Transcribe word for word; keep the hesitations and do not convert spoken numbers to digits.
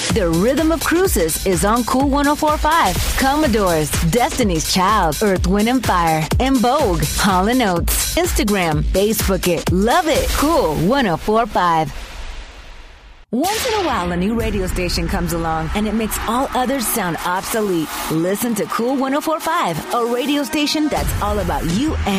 The rhythm of cruises is on Cool one oh four point five. Commodores, Destiny's Child, Earth, Wind and Fire, En Vogue, Hall and Oates. Instagram, Facebook it, love it. Cool one oh four point five. Once in a while, a new radio station comes along and it makes all others sound obsolete. Listen to Cool one oh four point five, a radio station that's all about you and